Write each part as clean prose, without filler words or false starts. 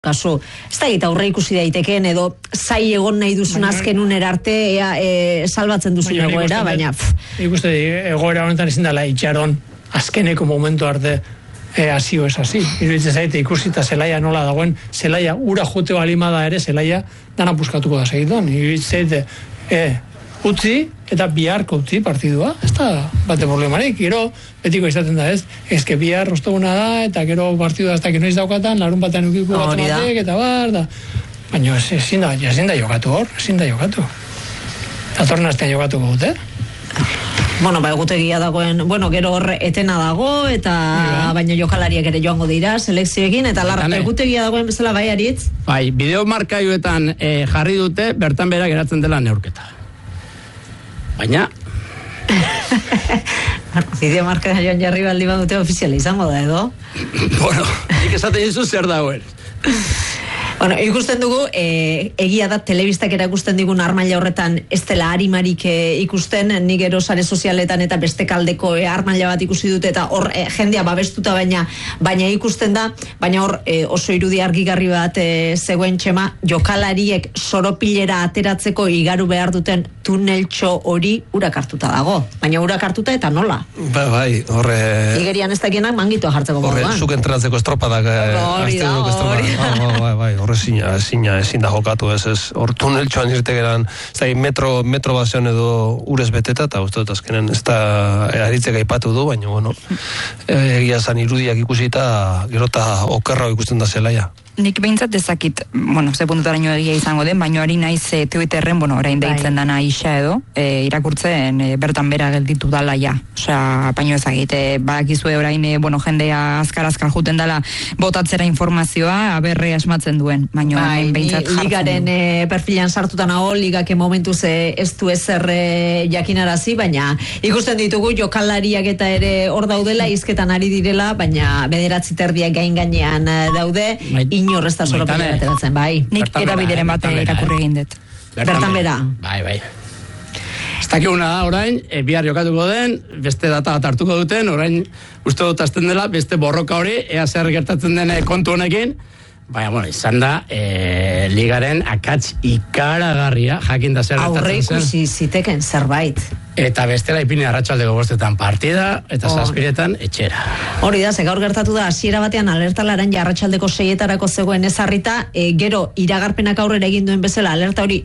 kasu, ez da gita aurre ikusi daitekeen edo zai egon nahi duzun azken unera arte salbatzen duzun egoera, baina... Ikuste egoera honetan ezin dela itxaron azkeneko momentu arte hasio ez hasi. Iruditzen zaite ikusita zelaia nola dagoen, zelaia ura jote balimada ere, zelaia dana puskatuko da segiton. Iruditzen zaite utzi eta biharko utzi partidua, ez da bate problemarik, gero betiko izaten da ez, ezke bihar rostoguna da, eta gero partidua ez da noiz daukatan, larun batean ukiko bat batek, eta bar, da. Baina ezin da jokatu hor, ezin da jokatu. Datorren astean jokatuko dute. Bueno, egutegia dagoen, gero hor etena dago, eta baina jokalariak ere joango dira, selekzioekin, eta egutegia dagoen bezala bai Aritz? Bai, bideo markailuetan jarri dute, bertan bera geratzen dela neurketa. Baina... Bideo markailuan joan jarri baldi badute ofiziala izango da, edo? Bueno, nik esaten dizu zer dagoen. Bueno, ikusten dugu, egia da telebistak erakusten digun armaila horretan ez dela arimarik ikusten, nik ero sare sozialetan eta beste kaldeko armaila bat ikusi dute eta hor jendea babestuta baina ikusten da, baina hor oso irudi argigarri bat zegoen txema, jokalariek soropilera ateratzeko igaru behar duten tuneltxo hori urak hartuta dago, baina urak hartuta eta nola? Bai, horre... Igerian ez dakienak mangitua jartzeko moduan. Horre, zuk entratzeko estropadak... Bai, ezin da jokatu, hor tuneltxoan irtegeran, metro bazion edo urez beteta, eta uste dut azkenen ez da Aritzek aipatu du, baina, bueno, egia zan irudiak ikusita, gero eta okerra ikusten da zelaia. Nik behintzat ezakit, ze puntutaraino egia izango den, baina hori naiz Twitterren, orain deitzen dana isa edo, irakurtzen bertan bera gelditu dala ja. Osea, baino ezagit, badakizue orain, jendea azkar juten dala botatzera informazioa, aberre asmatzen duen, baina behintzat jartzen. Ligaren perfilan sartutan nago, ligake momentuz ez du ezer jakinarazi, baina ikusten ditugu jokalariak eta ere hor daudela, hizketan ari direla, baina 9 terdiak gainean daude, inor ez da soropilera ateratzen, bai. Nik erabideren bat irakurri egin dut. Bertan bera. Bai. Ez dakiguna da, orain, bihar jokatuko den, beste data bat hartuko duten, orain uste dut azten dela, beste borroka hori, ea zer gertatzen den kontu honekin, baina, izan da, ligaren akats ikaragarria, jakin da zer gertatzen zen. Aurre ikusi ziteken zerbait. Eta bestela ipini arratsaldeko 5 partida, eta 7 etxera. Hori da, gaur gertatu da, hasiera batean alerta laranja arratsaldeko 6 zegoen ezarrita, gero iragarpenak aurrera egin duen bezala, alerta hori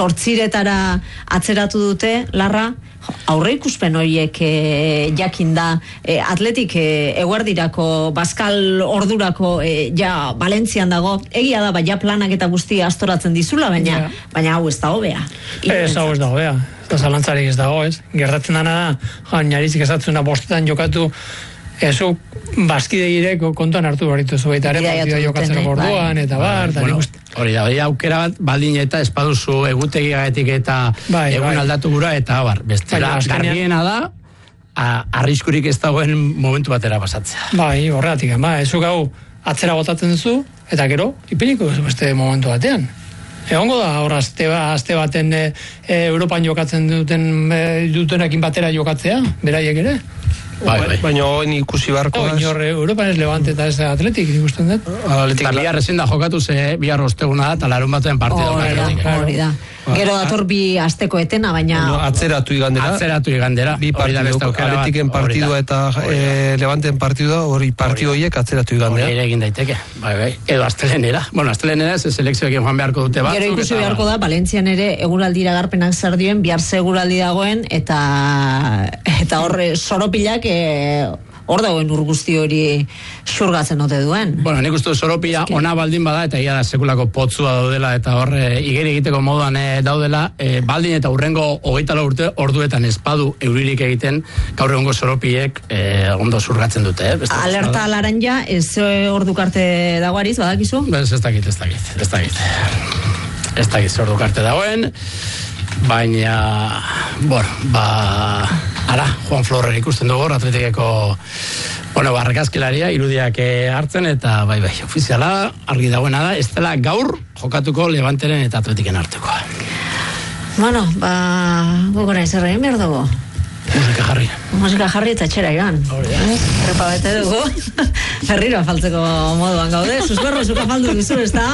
8 atzeratu dute, Larra, aurre ikuspen horiek jakin da, Atletik eguerdirako, Baskal ordurako, Valentzian dago, egia da, baina planak eta guztia astoratzen dizula, baina hau ez da hobea. Ez hau ez da hobea. Eta zalantzarik ez dago, ez? Gertatzen dana da, Narizik esatzuna 5 jokatu, zu bazkide ireko kontuan hartu barituzu baita ere, partida jokatzen orduan, eta bar, hori da, aukera bat, baldin eta espaduzu egutegiagatik eta egun aldatu gura, eta bar, bestela, garbiena da, arriskurik ez dagoen momentu batera pasatzea. Bai, horregatik, ez gau atzera botatzen duzu, eta gero, ipiliko beste momentu batean. Egongo da, hor, azte baten Europan jokatzen dutenekin batera jokatzea, beraiek ere. Baina hoen ikusi barko da. Europan ez Levante eta ez Atletik, ikusten dut. Eta bihar ezin da jokatu ze bihar osteguna da, eta larun batean partida. Hori da. Gero dator 2 asteko etena, baina... Atzeratu igandera. Bi partidu, Atletiken partidua eta Levanten partidua, hori partidu horiek atzeratu igandera. Hori egin daiteke, bai. Edo astelenera. Astelenera ez selekzioekin joan beharko dute bat. Gero ikusi beharko da, Valentzian ere eguraldi iragarpenak zer dioen, bihar seguraldi dagoen, eta hor soropilak hor dagoen urguzti hori xurgatzen ote duen. Nik uste soropila ona baldin bada, eta ia da sekulako potzua daudela, eta hor igeri egiteko moduan daudela, baldin eta urrengo 24 urte orduetan espadu euririk egiten, gaur egongo soropilek ondo xurgatzen dute. Alerta laranja, ez ordukarte dagoariz, badakizu? Ez dakit. Ez dakit ordukarte dagoen, baina, Juan Florrer ikusten dugu, Atletikeko, argazkilaria, irudiak hartzen, eta bai, ofiziala, argi dagoena da, ez dela gaur jokatuko Levanteren eta Atletiken artekoa. Gogora izarra egin behar dugu. Musika jarri eta etxera joan. Trepa bete dugu. Herriro afaltzeko moduan gaude. Susberro, zuka faldu duzu, ez da?